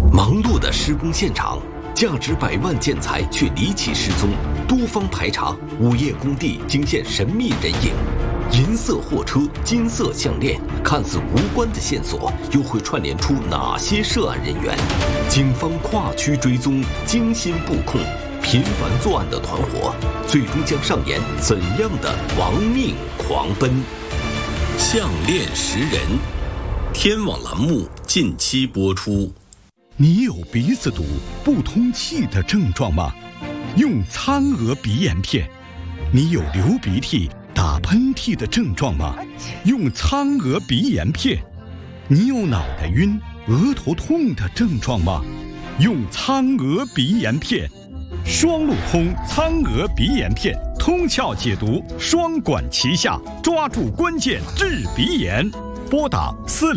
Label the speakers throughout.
Speaker 1: 忙碌的施工现场，价值100万建材却离奇失踪，多方排查，午夜工地惊现神秘人影。银色货车、金色项链，看似无关的线索，又会串联出哪些涉案人员？警方跨区追踪，精心布控，频繁作案的团伙，最终将上演怎样的亡命狂奔？项链识人，天网栏目近期播出。
Speaker 2: 你有鼻子堵、不通气的症状吗？用苍娥鼻炎片。你有流鼻涕、打喷嚏的症状吗？用苍娥鼻炎片。你有脑袋晕、额头痛的症状吗？用苍娥鼻炎片。双路通苍娥鼻炎片，通窍解毒，双管齐下，抓住关键治鼻炎。拨打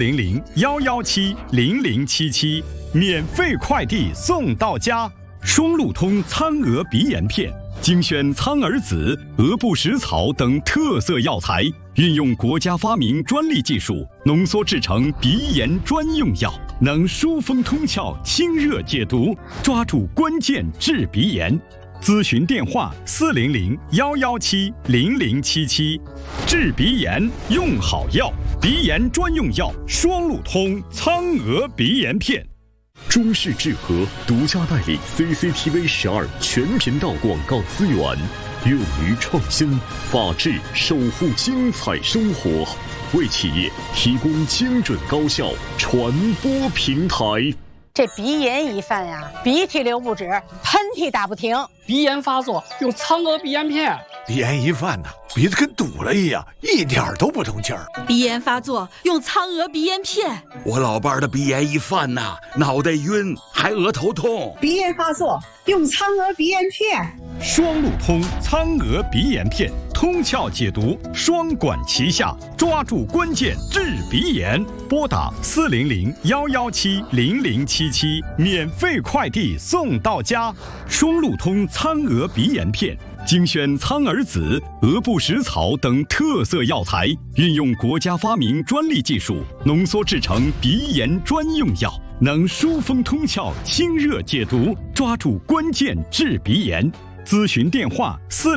Speaker 2: 400-117-0077，免费快递送到家。双路通苍娥鼻炎片，精选苍耳子、鹅不食草等特色药材，运用国家发明专利技术，浓缩制成鼻炎专用药，能疏风通窍、清热解毒，抓住关键治鼻炎。咨询电话400-117-0077。治鼻炎用好药，鼻炎专用药双路通苍娥鼻炎片。
Speaker 3: 中视智和独家代理 CCTV12全频道广告资源，勇于创新，法治守护精彩生活，为企业提供精准高效传播平台。
Speaker 4: 这鼻炎一犯呀，鼻涕流不止，喷嚏打不停。
Speaker 5: 鼻炎发作用苍娥鼻炎片。
Speaker 6: 鼻炎一犯呐，鼻子跟堵了一样，一点都不通气儿。
Speaker 7: 鼻炎发作用苍娥鼻炎片。
Speaker 8: 我老伴儿的鼻炎一犯呐，脑袋晕，还额头痛。
Speaker 9: 鼻炎发作用苍娥鼻炎片。
Speaker 2: 双路通苍娥鼻炎片，通窍解毒，双管齐下，抓住关键治鼻炎。拨打400-117-0077，免费快递送到家。双路通苍娥鼻炎片，精选苍耳子、鹅不食草等特色药材，运用国家发明专利技术，浓缩制成鼻炎专用药，能疏风通窍、清热解毒，抓住关键治鼻炎。咨询电话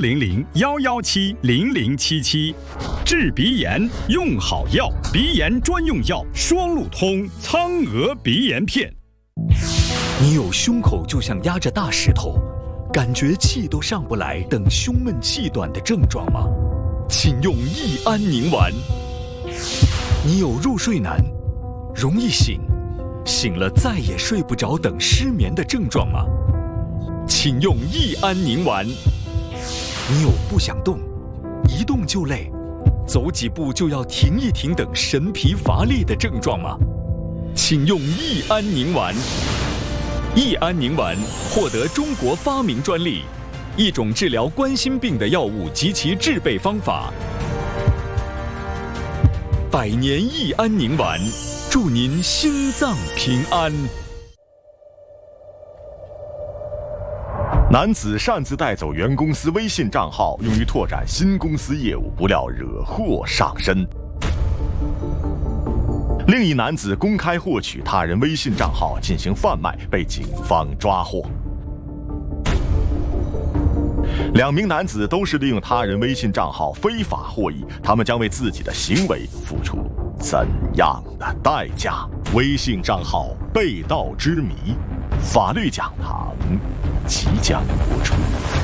Speaker 2: 400-117-0077。治鼻炎用好药，鼻炎专用药双路通苍娥鼻炎片。
Speaker 10: 你有胸口就像压着大石头，感觉气都上不来等胸闷气短的症状吗？请用益安宁丸。你有入睡难、容易醒了再也睡不着等失眠的症状吗？请用益安宁丸。你有不想动、一动就累、走几步就要停一停等神疲乏力的症状吗？请用益安宁丸。益安宁丸获得中国发明专利，一种治疗冠心病的药物及其制备方法。100年益安宁丸，祝您心脏平安。
Speaker 3: 男子擅自带走原公司微信账号，用于拓展新公司业务，不料惹祸上身。另一男子公开获取他人微信账号进行贩卖，被警方抓获。2名男子都是利用他人微信账号非法获益，他们将为自己的行为付出怎样的代价？微信账号被盗之谜，法律讲堂即将播出。